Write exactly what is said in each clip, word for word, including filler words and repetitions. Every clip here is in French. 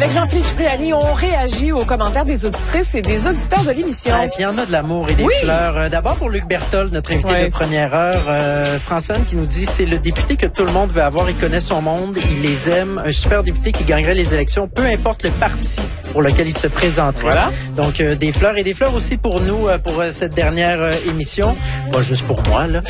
Avec Jean-Philippe Cipriani, on réagit aux commentaires des auditrices et des auditeurs de l'émission. Et puis il y en a de l'amour et des oui. fleurs. Euh, D'abord pour Luc Berthold, notre invité ouais. de première heure, euh, Francine qui nous dit c'est le député que tout le monde veut avoir, il connaît son monde, il les aime, un super député qui gagnerait les élections, peu importe le parti pour lequel il se présenterait. Voilà. Donc euh, des fleurs et des fleurs aussi pour nous, euh, pour euh, cette dernière euh, émission. Pas juste pour moi, là.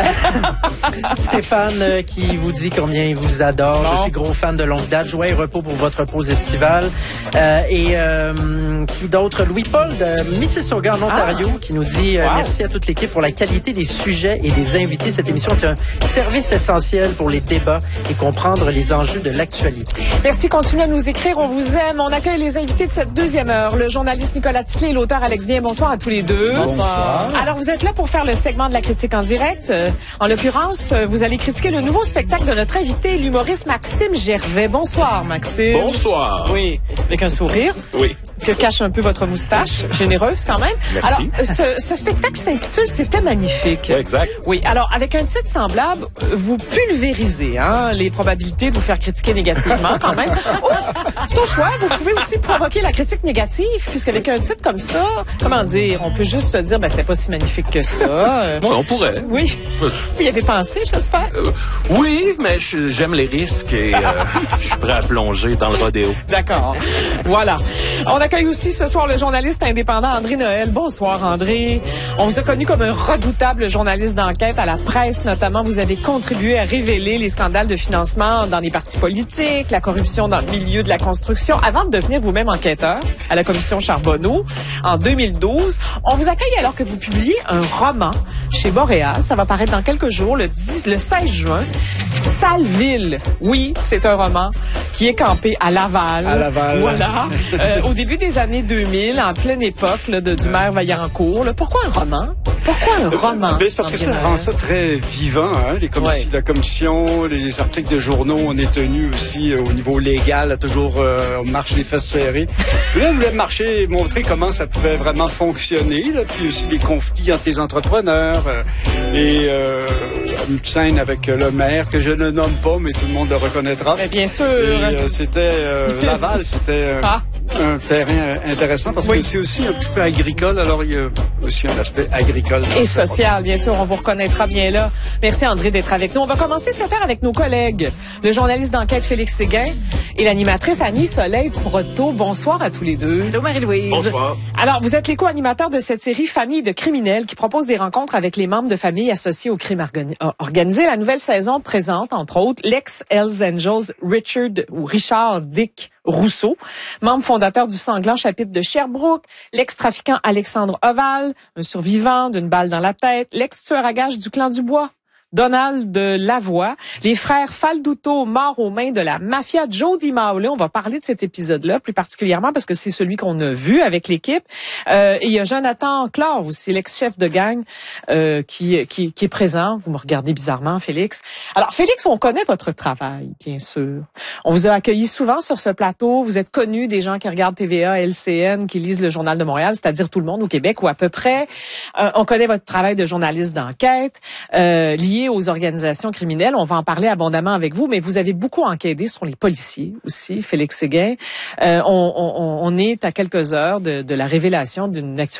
Stéphane euh, qui vous dit combien il vous adore. Bon. Je suis gros fan de longue date. Joie et repos pour votre pause estivale. Euh, et euh, qui d'autre? Louis-Paul de Mississauga en Ontario ah. qui nous dit euh, wow. merci à toute l'équipe pour la qualité des sujets et des invités. Cette émission est un service essentiel pour les débats et comprendre les enjeux de l'actualité. Merci. Continuez à nous écrire. On vous aime. On accueille les invités de cette deuxième heure. Le journaliste Nicolas Ticlet et l'auteur Alex Bien. Bonsoir à tous les deux. Bonsoir. Alors, vous êtes là pour faire le segment de la critique en direct. Euh, en l'occurrence, vous allez critiquer le nouveau spectacle de notre invité, l'humoriste Maxime Gervais. Bonsoir, Maxime. Bonsoir. Oui, avec un sourire. Oui. Que cache un peu votre moustache, généreuse quand même. Merci. Alors, ce, ce spectacle s'intitule C'était magnifique. Oui, exact. Oui, alors avec un titre semblable, vous pulvérisez hein, les probabilités de vous faire critiquer négativement quand même. Oh, c'est au choix, vous pouvez aussi provoquer la critique négative, puisqu'avec un titre comme ça, comment dire, on peut juste se dire, ben c'était pas si magnifique que ça. Euh, oui, on pourrait. Oui. Vous y avez pensé, j'espère? Euh, oui, mais j'aime les risques et euh, je suis prêt à plonger dans le rodéo. D'accord. Voilà. On accueille aussi ce soir le journaliste indépendant André Noël. Bonsoir André. On vous a connu comme un redoutable journaliste d'enquête à la presse. Notamment, vous avez contribué à révéler les scandales de financement dans les partis politiques, la corruption dans le milieu de la construction, avant de devenir vous-même enquêteur à la commission Charbonneau en deux mille douze. On vous accueille alors que vous publiez un roman chez Boréal. Ça va paraître dans quelques jours, le, dix, le seize juin. Saleville. Oui, c'est un roman qui est campé à Laval. À Laval. Voilà. Euh, au début des années deux mille, en pleine époque là, de, du maire Vaillancourt. Là. Pourquoi un roman? Pourquoi un roman? Ben, c'est parce que ça rend ça très vivant. Hein? Les commissions, ouais. La commission, les articles de journaux, on est tenu aussi euh, au niveau légal, à toujours euh, on marche les fesses serrées. Là, je voulais marcher, montrer comment ça pouvait vraiment fonctionner. Là, puis aussi les conflits entre les entrepreneurs, euh, et euh, une scène avec le maire que je ne nomme pas, mais tout le monde le reconnaîtra. Mais bien sûr. Et, euh, c'était euh, Laval, c'était euh, ah. un terrain intéressant parce oui. que c'est aussi un petit peu agricole. Alors il y a aussi un aspect agricole. Et social, bien sûr, on vous reconnaîtra bien là. Merci André d'être avec nous. On va commencer cette heure avec nos collègues, le journaliste d'enquête Félix Séguin et l'animatrice Annie Soleil Proto. Bonsoir à tous les deux. Allô Marie-Louise. Bonsoir. Alors, vous êtes les co-animateurs de cette série Famille de criminels qui propose des rencontres avec les membres de familles associés au crime organisé. La nouvelle saison présente, entre autres, l'ex-Hells Angels Richard ou Richard Dick Rousseau, membre fondateur du sanglant chapitre de Sherbrooke, l'ex-trafiquant Alexandre Oval, un survivant d'une balle dans la tête, l'ex-tueur à gages du clan Dubois, Donald de Lavoie, les frères Falduto morts aux mains de la mafia, Joe DiMaule. On va parler de cet épisode-là plus particulièrement parce que c'est celui qu'on a vu avec l'équipe. Euh, et il y a Jonathan Clare aussi, l'ex-chef de gang, euh, qui, qui, qui est présent. Vous me regardez bizarrement, Félix. Alors, Félix, on connaît votre travail, bien sûr. On vous a accueilli souvent sur ce plateau. Vous êtes connu des gens qui regardent T V A, L C N, qui lisent le Journal de Montréal, c'est-à-dire tout le monde au Québec ou à peu près. Euh, on connaît votre travail de journaliste d'enquête, euh, lié aux organisations criminelles. On va en parler abondamment avec vous, mais vous avez beaucoup enquêté sur les policiers aussi, Félix Séguin. Euh, on, on, on est à quelques heures de, de la révélation d'une actualité